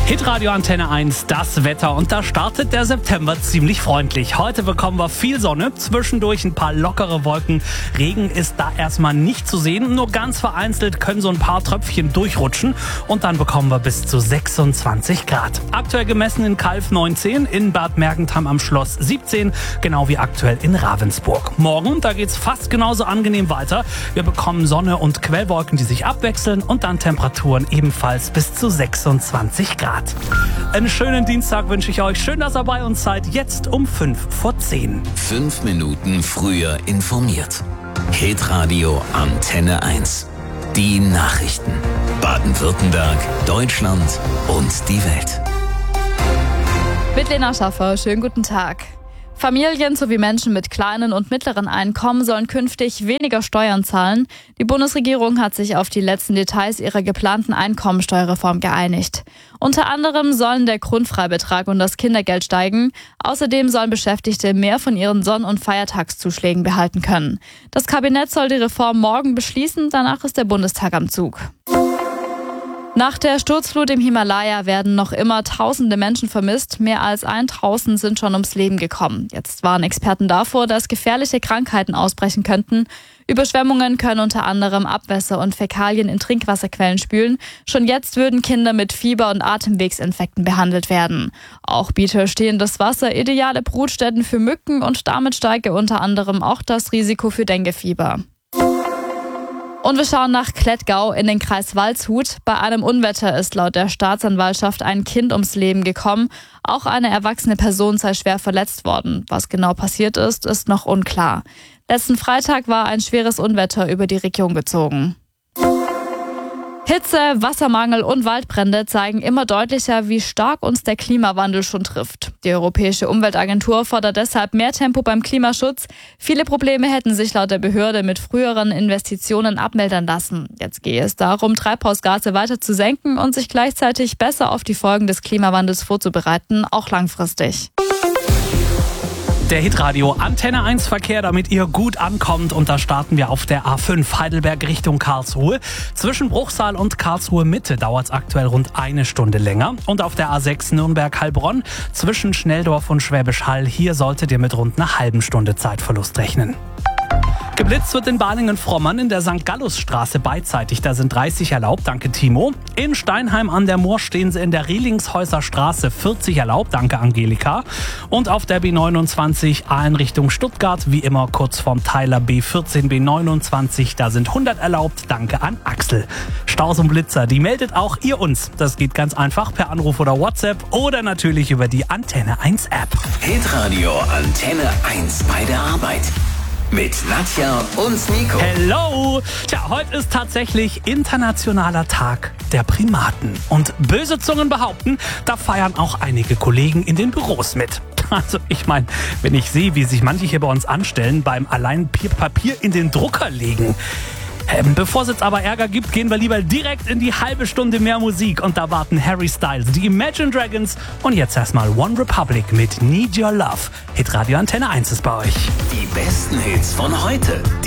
Hitradio Antenne 1, das Wetter, und da startet der September ziemlich freundlich. Heute bekommen wir viel Sonne, zwischendurch ein paar lockere Wolken. Regen ist da erstmal nicht zu sehen, nur ganz vereinzelt können so ein paar Tröpfchen durchrutschen und dann bekommen wir bis zu 26 Grad. Aktuell gemessen in Calw 19, in Bad Mergentheim am Schloss 17, genau wie aktuell in Ravensburg. Morgen, da geht's fast genauso angenehm weiter. Wir bekommen Sonne und Quellwolken, die sich abwechseln, und dann Temperaturen ebenfalls bis zu 26 Grad. Einen schönen Dienstag wünsche ich euch. Schön, dass ihr bei uns seid. Jetzt um 5:10. 5 Minuten früher informiert. Hitradio Antenne 1. Die Nachrichten. Baden-Württemberg, Deutschland und die Welt. Mit Lena Schaffer, schönen guten Tag. Familien sowie Menschen mit kleinen und mittleren Einkommen sollen künftig weniger Steuern zahlen. Die Bundesregierung hat sich auf die letzten Details ihrer geplanten Einkommensteuerreform geeinigt. Unter anderem sollen der Grundfreibetrag und das Kindergeld steigen. Außerdem sollen Beschäftigte mehr von ihren Sonn- und Feiertagszuschlägen behalten können. Das Kabinett soll die Reform morgen beschließen, danach ist der Bundestag am Zug. Nach der Sturzflut im Himalaya werden noch immer tausende Menschen vermisst. Mehr als 1000 sind schon ums Leben gekommen. Jetzt warnen Experten davor, dass gefährliche Krankheiten ausbrechen könnten. Überschwemmungen können unter anderem Abwässer und Fäkalien in Trinkwasserquellen spülen. Schon jetzt würden Kinder mit Fieber- und Atemwegsinfekten behandelt werden. Auch biete stehendes Wasser ideale Brutstätten für Mücken und damit steige unter anderem auch das Risiko für Denguefieber. Und wir schauen nach Klettgau in den Kreis Waldshut. Bei einem Unwetter ist laut der Staatsanwaltschaft ein Kind ums Leben gekommen. Auch eine erwachsene Person sei schwer verletzt worden. Was genau passiert ist, ist noch unklar. Letzten Freitag war ein schweres Unwetter über die Region gezogen. Hitze, Wassermangel und Waldbrände zeigen immer deutlicher, wie stark uns der Klimawandel schon trifft. Die Europäische Umweltagentur fordert deshalb mehr Tempo beim Klimaschutz. Viele Probleme hätten sich laut der Behörde mit früheren Investitionen abmildern lassen. Jetzt gehe es darum, Treibhausgase weiter zu senken und sich gleichzeitig besser auf die Folgen des Klimawandels vorzubereiten, auch langfristig. Der Hitradio Antenne 1 Verkehr, damit ihr gut ankommt, und da starten wir auf der A5 Heidelberg Richtung Karlsruhe. Zwischen Bruchsal und Karlsruhe Mitte dauert es aktuell rund eine Stunde länger. Und auf der A6 Nürnberg-Heilbronn zwischen Schnelldorf und Schwäbisch Hall, hier solltet ihr mit rund einer halben Stunde Zeitverlust rechnen. Geblitzt wird in Balingen-Frommern in der St. Gallus-Straße beidseitig. Da sind 30 erlaubt, danke Timo. In Steinheim an der Moor stehen sie in der Rehlingshäuser Straße 40 erlaubt, danke Angelika. Und auf der B29 A in Richtung Stuttgart, wie immer kurz vorm Teiler B14, B29, da sind 100 erlaubt, danke an Axel. Staus und Blitzer, die meldet auch ihr uns. Das geht ganz einfach per Anruf oder WhatsApp oder natürlich über die Antenne 1 App. Hitradio Antenne 1 bei der Arbeit. Mit Nadja und Nico. Hello! Tja, heute ist tatsächlich Internationaler Tag der Primaten. Und böse Zungen behaupten, da feiern auch einige Kollegen in den Büros mit. Also ich meine, wenn ich sehe, wie sich manche hier bei uns anstellen, beim allein Papier in den Drucker legen. Bevor es jetzt aber Ärger gibt, gehen wir lieber direkt in die halbe Stunde mehr Musik. Und da warten Harry Styles, die Imagine Dragons und jetzt erstmal One Republic mit Need Your Love. Hitradio Antenne 1 ist bei euch. Die besten Hits von heute.